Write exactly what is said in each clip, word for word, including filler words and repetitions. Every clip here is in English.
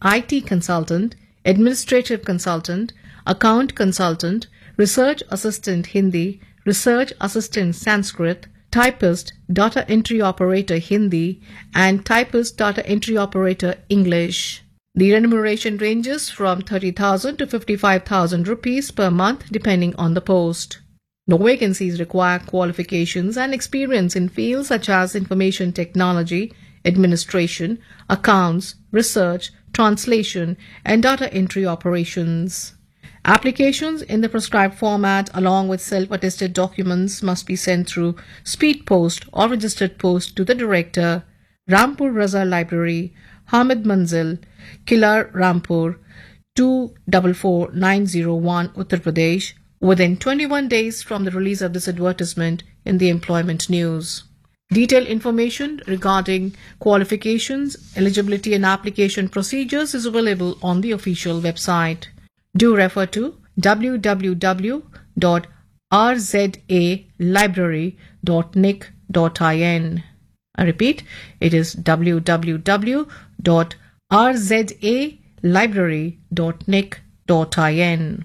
I T consultant, administrative consultant, account consultant, research assistant Hindi, research assistant Sanskrit, typist, data entry operator Hindi, and typist data entry operator English. The remuneration ranges from thirty thousand to fifty-five thousand rupees per month depending on the post. No vacancies require qualifications and experience in fields such as information technology, administration, accounts, research, translation, and data entry operations. Applications in the prescribed format along with self-attested documents must be sent through speed post or registered post to the director, Rampur Raza Library, Hamid Manzil, Kilar Rampur, two four four nine zero one, Uttar Pradesh, within twenty-one days from the release of this advertisement in the Employment News. Detailed information regarding qualifications, eligibility and application procedures is available on the official website. Do refer to w w w dot r z a library dot n i c dot in. I repeat, it is w w w dot r z a library dot n i c dot in.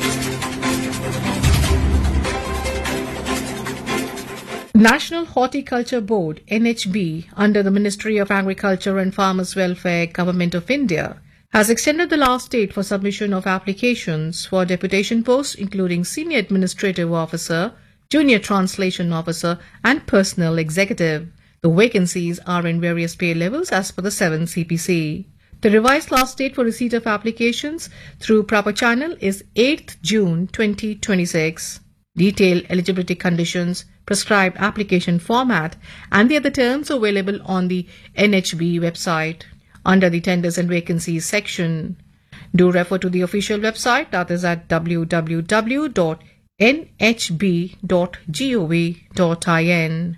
National Horticulture Board, N H B, under the Ministry of Agriculture and Farmers Welfare, Government of India, has extended the last date for submission of applications for deputation posts including Senior Administrative Officer, Junior Translation Officer, and Personnel Executive. The vacancies are in various pay levels as per the seventh C P C. The revised last date for receipt of applications through proper channel is eighth June twenty twenty-six. Detailed eligibility conditions, prescribed application format, and the other terms available on the N H B website under the Tenders and Vacancies section. Do refer to the official website, that is at w w w dot n h b dot gov dot in.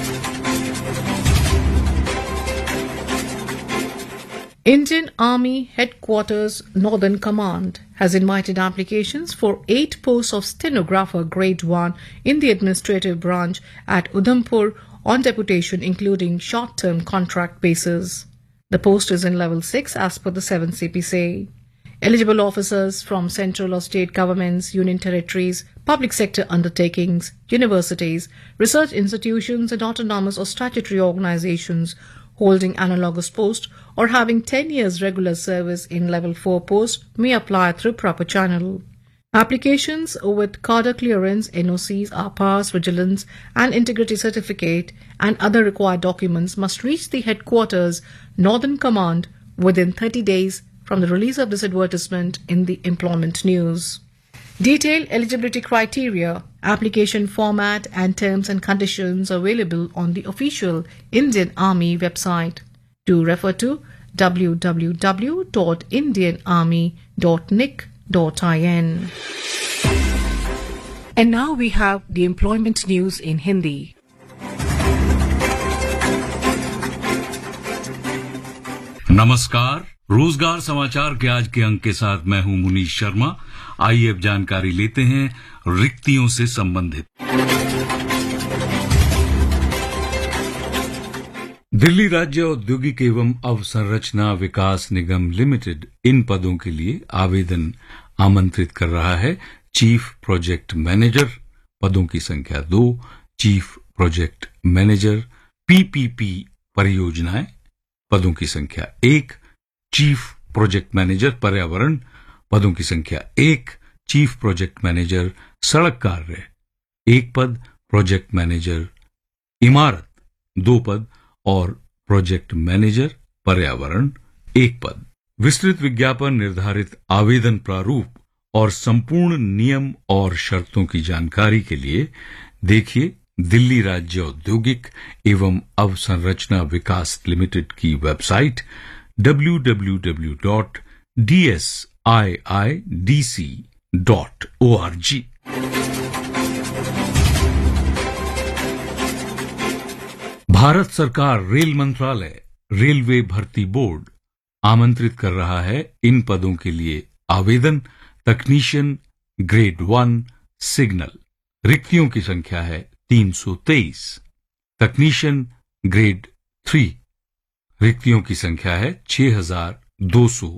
Indian Army Headquarters Northern Command has invited applications for eight posts of stenographer grade one in the administrative branch at Udhampur on deputation including short-term contract basis. The post is in level six as per the seventh C P C. Eligible officers from central or state governments, union territories, public sector undertakings, universities, research institutions and autonomous or statutory organizations holding analogous post or having ten years regular service in level four post may apply through proper channel. Applications with cadre clearance, N O Cs, R P Rs, vigilance and integrity certificate and other required documents must reach the headquarters Northern Command within thirty days from the release of this advertisement in the Employment News. Detailed eligibility criteria, application format and terms and conditions available on the official Indian Army website. Do refer to w w w dot indian army dot n i c dot in. And now we have the Employment News in Hindi. नमस्कार, रोजगार समाचार के आज के अंक के साथ मैं हूं मुनीश शर्मा। आइए अब जानकारी लेते हैं रिक्तियों से संबंधित। दिल्ली राज्य औद्योगिक एवं अवसंरचना विकास निगम लिमिटेड इन पदों के लिए आवेदन आमंत्रित कर रहा है। चीफ प्रोजेक्ट मैनेजर पदों की संख्या दो, चीफ प्रोजेक्ट मैनेजर पीपीपी परियोजनाएं पदों की संख्या एक, चीफ प्रोजेक्ट मैनेजर पर्यावरण पदों की संख्या एक, चीफ प्रोजेक्ट मैनेजर सड़क कार्य एक पद, प्रोजेक्ट मैनेजर इमारत दो पद और प्रोजेक्ट मैनेजर पर्यावरण एक पद। विस्तृत विज्ञापन, निर्धारित आवेदन प्रारूप और संपूर्ण नियम और शर्तों की जानकारी के लिए देखिए दिल्ली राज्य औद्योगिक एवं अवसंरचना विकास लिमिटेड की website w w w dot d s i i d c dot org। Bharat सरकार रेल मंत्रालय रेलवे भर्ती बोर्ड आमंत्रित कर रहा है इन पदों के लिए आवेदन। तकनीशियन ग्रेड वन सिग्नल, रिक्तियों की संख्या है तीन सौ तेईस। तकनीशियन ग्रेड थ्री, रिक्तियों की संख्या है छह हजार दो सौ